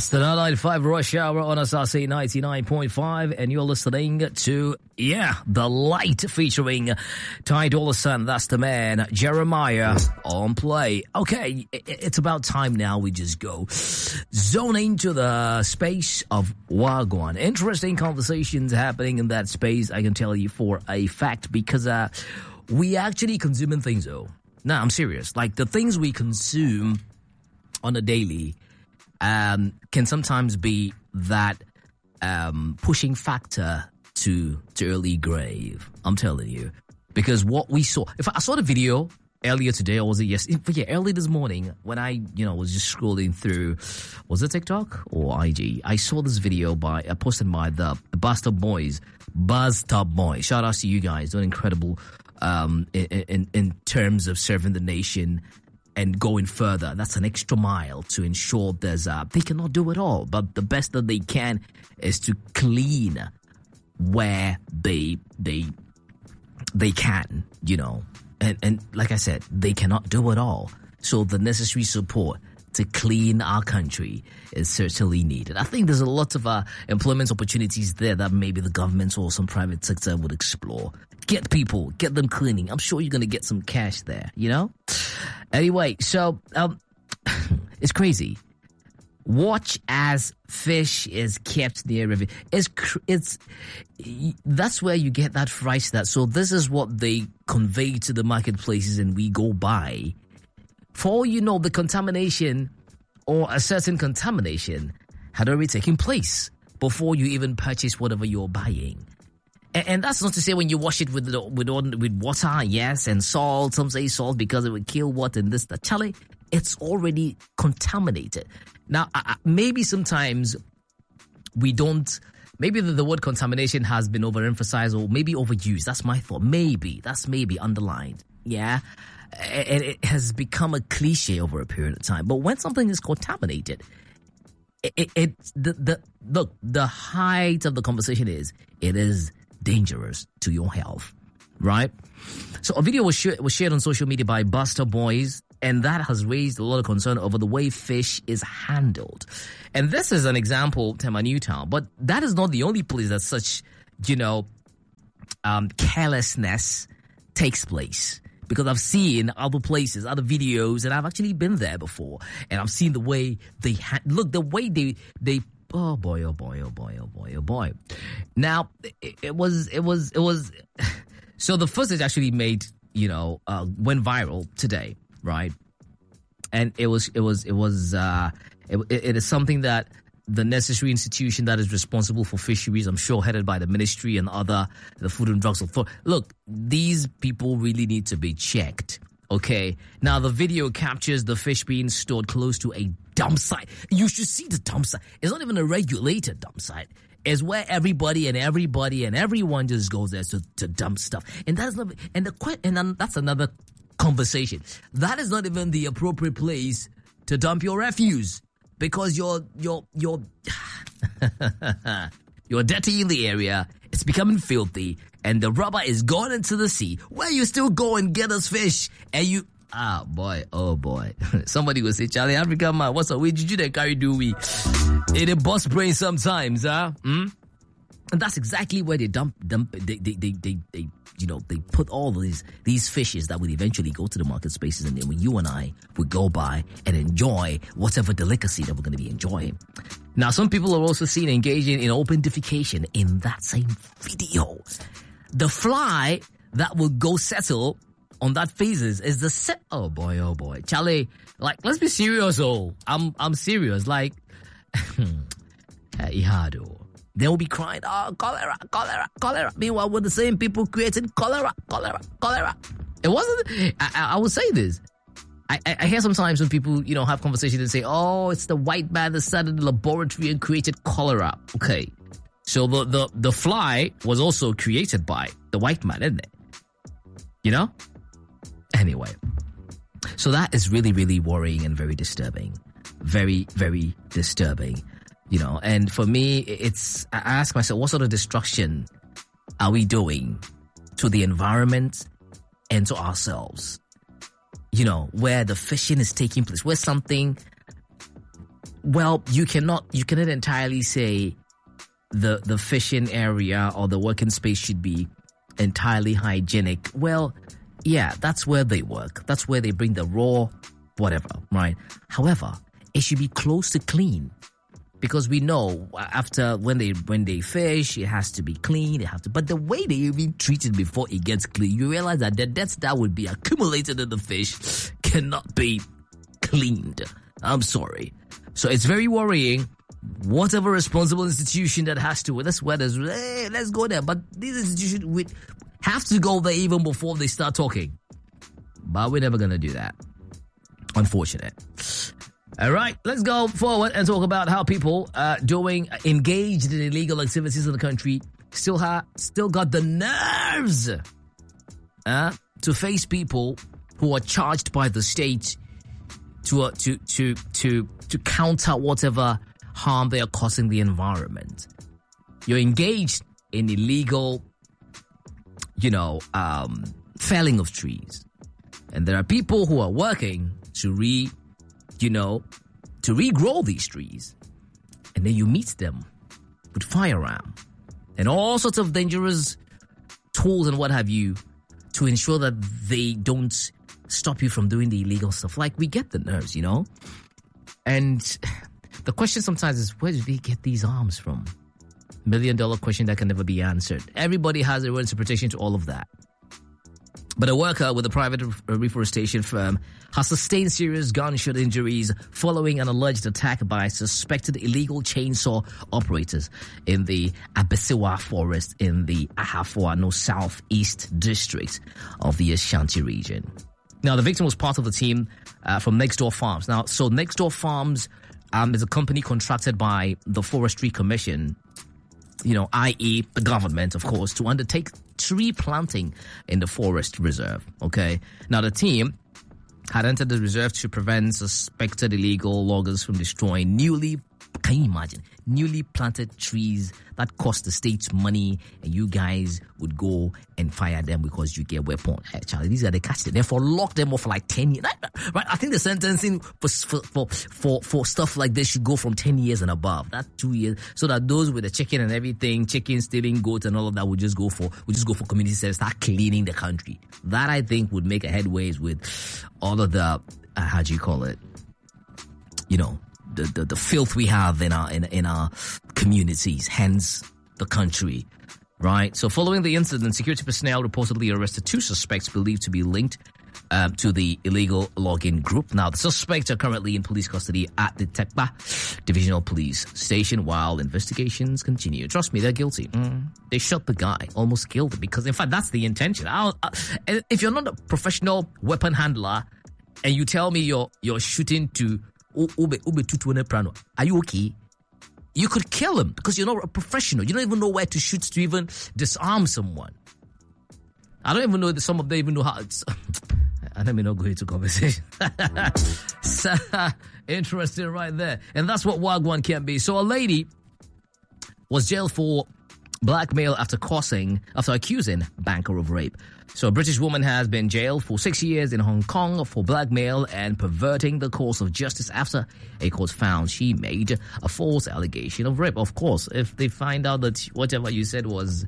It's the 995 Rush Hour on SRC 99.5, and you're listening to, The Light featuring Ty Dolla $ign. That's the man, Jeremiah, on play. Okay, it's about time now we just go zoning to the space of Wagwan. Interesting conversations happening in that space, I can tell you for a fact, because we actually consuming things, though. No, I'm serious. Like, the things we consume on a daily can sometimes be that pushing factor to early grave. I'm telling you. Because what we saw, if I saw the video earlier today, or was it yesterday? Yeah, early this morning when I, was just scrolling through, was it TikTok or IG? I saw this video posted by the Bastard Boys. Shout out to you guys. Doing incredible in terms of serving the nation and going further. That's an extra mile to ensure they cannot do it all, but the best that they can is to clean where they can, and like I said, they cannot do it all. So the necessary support to clean our country is certainly needed. I think there's a lot of employment opportunities there that maybe the government or some private sector would explore. Get them cleaning. I'm sure you're going to get some cash there, Anyway, so it's crazy. Watch as fish is kept near river. That's where you get that price. So this is what they convey to the marketplaces, and we go by. For all you know, the contamination or a certain contamination had already taken place before you even purchase whatever you're buying. And that's not to say when you wash it with water, yes, and salt. Some say salt because it would kill what and this, that. Charlie, it's already contaminated. Now, maybe sometimes we don't. Maybe the word contamination has been overemphasized or maybe overused. That's my thought. That's maybe underlined. Yeah. And it has become a cliche over a period of time. But when something is contaminated, the height of the conversation is it is dangerous to your health, right? So a video was shared on social media by Bastard Boys, and that has raised a lot of concern over the way fish is handled. And this is an example, Tema Newtown, but that is not the only place that such, carelessness takes place. Because I've seen other places, other videos, and I've actually been there before, and I've seen the way they the way they. Oh boy, oh boy, oh boy, oh boy, oh boy. Now, it was, so the footage actually made, went viral today, right? And it is something that the necessary institution that is responsible for fisheries, I'm sure headed by the ministry and the Food and Drugs Authority. Look, these people really need to be checked. Okay. Now, the video captures the fish being stored close to a dump site. You should see the dump site. It's not even a regulated dump site. It's where everybody and everyone just goes there to dump stuff. And that's not, and that's another conversation. That is not even the appropriate place to dump your refuse, because you're dirty in the area. It's becoming filthy, and the rubber is going into the sea, where you still go and get us fish, and you, oh boy. Somebody will say, Charlie, African man, what's up? Did you they carry do we? It a bust brain sometimes, huh? And that's exactly where they dump. They put all these fishes that would eventually go to the market spaces, and then you and I would go by and enjoy whatever delicacy that we're going to be enjoying. Now, some people are also seen engaging in open defecation in that same video. The fly that will go settle on that phases is the oh boy, Charlie. Like, let's be serious. I'm serious. Like, Ihado. They will be crying, oh, cholera. Meanwhile, we're the same people creating cholera. It wasn't, I will say this. I hear sometimes when people, have conversations and say, oh, it's the white man that started the laboratory and created cholera. Okay. So the fly was also created by the white man, isn't it? Anyway. So that is really, really worrying and very disturbing. Very, very disturbing. And for me, I ask myself, what sort of destruction are we doing to the environment and to ourselves? Where the fishing is taking place, where something Well, you cannot entirely say the fishing area or the working space should be entirely hygienic. Well, yeah, that's where they work. That's where they bring the raw whatever, right? However, it should be close to clean. Because we know after when they fish, it has to be clean. But the way they even treat it before it gets clean, you realize that the debts that would be accumulated in the fish cannot be cleaned. I'm sorry. So it's very worrying. Whatever responsible institution that has to, let's go there. But these institutions would have to go there even before they start talking. But we're never gonna do that. Unfortunate. All right, let's go forward and talk about how people engaged in illegal activities in the country still got the nerves to face people who are charged by the state to counter whatever harm they are causing the environment. You're engaged in illegal, felling of trees, and there are people who are working to regrow these trees. And then you meet them with firearm and all sorts of dangerous tools and what have you to ensure that they don't stop you from doing the illegal stuff. Like, we get the nerves, And the question sometimes is, where do they get these arms from? $1 million question that can never be answered. Everybody has their own interpretation to all of that. But a worker with a private reforestation firm has sustained serious gunshot injuries following an alleged attack by suspected illegal chainsaw operators in the Abisiwa forest in the Ahafoano Southeast district of the Ashanti region. Now, the victim was part of the team from Next Door Farms. Now, so Next Door Farms is a company contracted by the Forestry Commission, i.e. the government, of course, to undertake tree planting in the forest reserve, okay? Now, the team had entered the reserve to prevent suspected illegal loggers from destroying newly planted trees that cost the state money, and you guys would go and fire them because you get weapons. Hey, Charlie, these are the catch. Therefore, lock them off for like 10 years. Right? I think the sentencing for stuff like this should go from 10 years and above. That's 2 years. So that those with the chicken and everything, chicken stealing, goat and all of that would just go for community service, start cleaning the country. That, I think, would make a headways with all of the, how do you call it? The filth we have in our communities, hence the country, right? So following the incident, security personnel reportedly arrested 2 suspects believed to be linked to the illegal logging group. Now, the suspects are currently in police custody at the Tekpa Divisional Police Station while investigations continue. Trust me, they're guilty. They shot the guy, almost killed him, because in fact, that's the intention. If you're not a professional weapon handler and you tell me you're shooting to are you okay? You could kill him because you're not a professional. You don't even know where to shoot to even disarm someone. I don't even know that some of them even know how. I don't even know go into conversation. So, interesting right there. And that's what Wagwan can be. So a lady was jailed for blackmail after accusing banker of rape. So a British woman has been jailed for 6 years in Hong Kong for blackmail and perverting the course of justice after a court found she made a false allegation of rape. Of course, if they find out that whatever you said was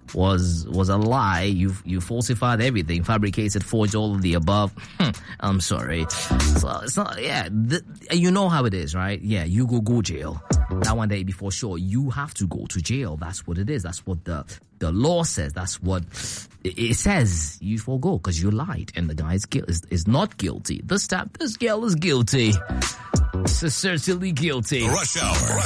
a lie, you falsified everything, fabricated, forged, all of the above. I'm sorry. So it's not, you know how it is, right? Yeah, you go jail. That one day before sure, you have to go to jail. That's what it is. That's what the law says. That's what it says. You forego because you lied, and the guy is not guilty. This time, this girl is guilty. So certainly guilty. Rush Hour.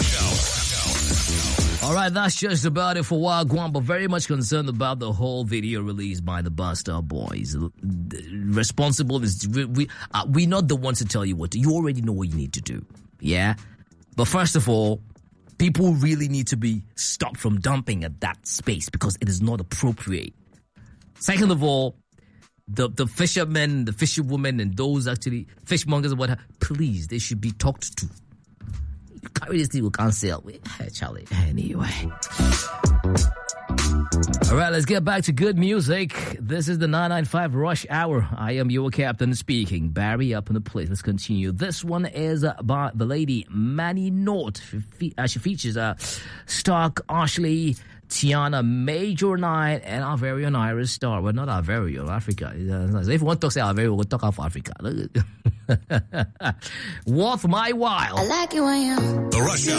All right, that's just about it for Wagwan, but very much concerned about the whole video released by the Bastard Boys. Responsible is we're not the ones to tell you what to. You already know what you need to do, yeah. But first of all, people really need to be stopped from dumping at that space because it is not appropriate. Second of all, the fishermen, the fisherwomen, and those actually fishmongers and whatnot, please, they should be talked to. You carry this thing, we can't sell. Hey, Charlie. Anyway. All right, let's get back to good music. This is the 995 Rush Hour. I am your captain speaking. Barry up in the place. Let's continue. This one is by the lady Manny North. She features Stark, Ashley, Tiana, Major 9, and our very own Iris Star. Well, not our very own Africa. If you want to say our very own, we'll talk of Africa. Worth my while. I like it when you... The Rush Hour.